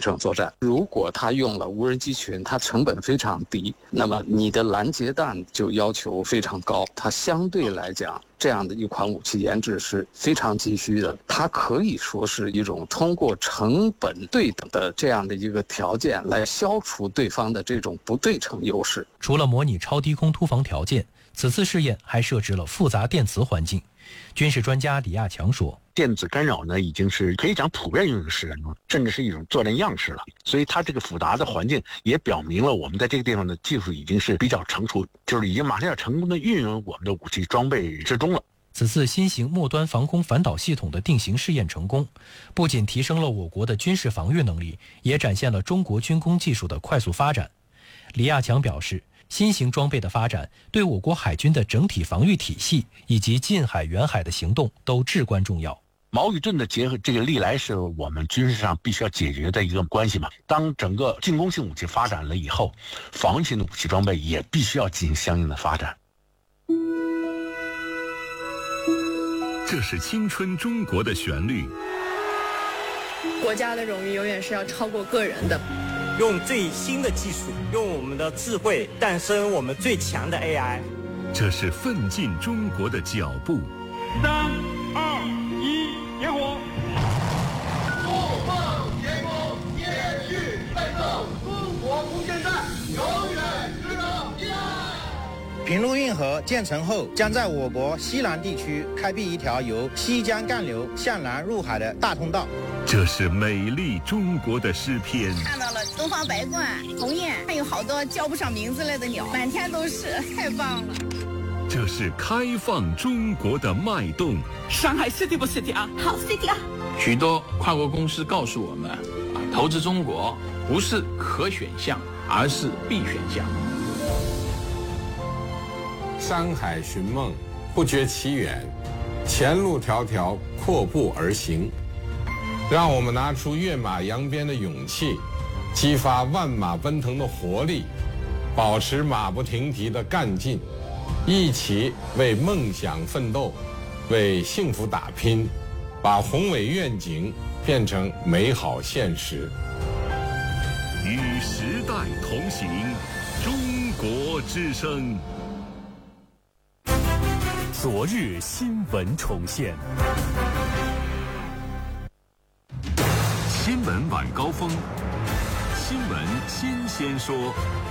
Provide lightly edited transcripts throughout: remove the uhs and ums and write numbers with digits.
程作战。如果它用了无人机群，它成本非常低，那么你的拦截弹就要求非常高，它相对来讲这样的一款武器研制是非常急需的。它可以说是一种通过成本对等的这样的一个条件来消除对方的这种不对称优势。 除了模拟超低空突防条件，此次试验还设置了复杂电磁环境。军事专家李亚强说， 电子干扰呢，已经是可以讲普遍用于实战中，甚至是一种作战样式了。所以它这个复杂的环境也表明了我们在这个地方的技术已经是比较成熟，就是已经马上要成功的运用我们的武器装备之中了。 此次新型末端防空反导系统的定型试验成功，不仅提升了我国的军事防御能力，也展现了中国军工技术的快速发展。李亚强表示，新型装备的发展对我国海军的整体防御体系以及近海远海的行动都至关重要。 矛与盾的结合，这个历来是我们军事上必须要解决的一个关系嘛。当整个进攻性武器发展了以后，防御性的武器装备也必须要进行相应的发展。 这是青春中国的旋律。 国家的荣誉永远是要超过个人的。 用最新的技术，用我们的智慧诞生我们最强的 AI。 这是奋进中国的脚步。 3、2、1，点火！ 不放前锋，延续奋斗，中国空间站永远值得依赖。 平陆运河建成后，将在我国西南地区开辟一条由西江干流向南入海的大通道。 这是美丽中国的诗篇。 看到了东方白鹳、鸿雁，还有好多叫不上名字来的鸟，满天都是，太棒了。 这是开放中国的脉动。 上海 City 不 City 啊？ 好 City 啊！ 许多跨国公司告诉我们，投资中国不是可选项，而是必选项。 山海寻梦，不觉其远，前路迢迢，阔步而行。让我们拿出跃马扬鞭的勇气，激发万马奔腾的活力，保持马不停蹄的干劲，一起为梦想奋斗，为幸福打拼，把宏伟愿景变成美好现实。 与时代同行，中国之声。 昨日新闻重现。 新闻晚高峰，新闻新鲜说。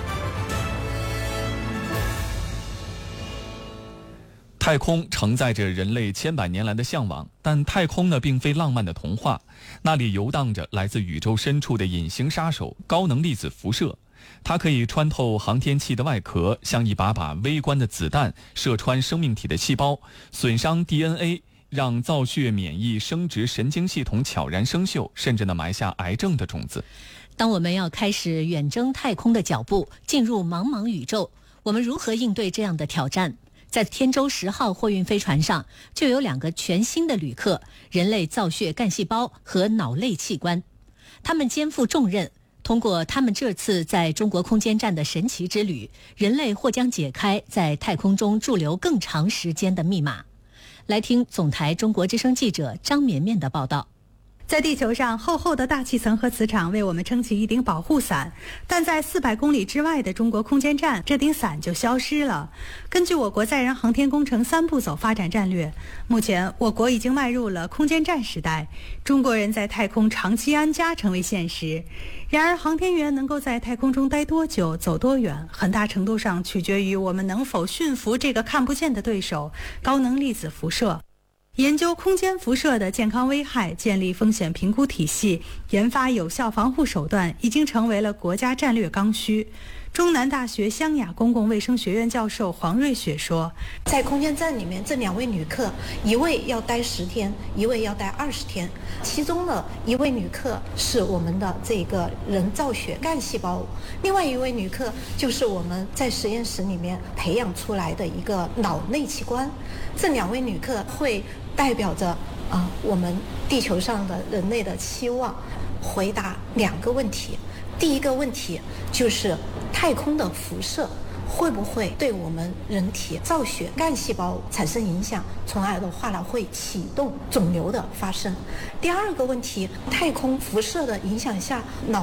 太空承载着人类千百年来的向往，但太空呢，并非浪漫的童话，那里游荡着来自宇宙深处的隐形杀手——高能粒子辐射。它可以穿透航天器的外壳，像一把把微观的子弹，射穿生命体的细胞，损伤 DNA， 让造血、免疫、生殖、神经系统悄然生锈，甚至呢埋下癌症的种子。 当我们要开始远征太空的脚步，进入茫茫宇宙，我们如何应对这样的挑战？在天舟10号货运飞船上，就有2个全新的旅客：人类造血干细胞和脑类器官。他们肩负重任，通过他们这次在中国空间站的神奇之旅，人类或将解开在太空中驻留更长时间的密码。来听总台中国之声记者张绵绵的报道。 在地球上，厚厚的大气层和磁场为我们撑起一顶保护伞，但在400公里之外的中国空间站，这顶伞就消失了。根据我国载人航天工程3步走发展战略，目前我国已经迈入了空间站时代，中国人在太空长期安家成为现实。然而，航天员能够在太空中待多久、走多远，很大程度上取决于我们能否驯服这个看不见的对手——高能粒子辐射。研究空间辐射的健康危害，建立风险评估体系，研发有效防护手段，已经成为了国家战略刚需。中南大学湘雅公共卫生学院教授黄瑞雪说， 在空间站里面，这2位旅客，一位要待10天，一位要待20天，其中的一位旅客是我们的这个人造血干细胞，另外一位旅客就是我们在实验室里面培养出来的一个脑内器官。这2位旅客会代表着我们地球上的人类的期望，回答2个问题。第一个问题就是太空的辐射会不会对我们人体造血干细胞产生影响，从而的话呢会启动肿瘤的发生。第二个问题，太空辐射的影响下，脑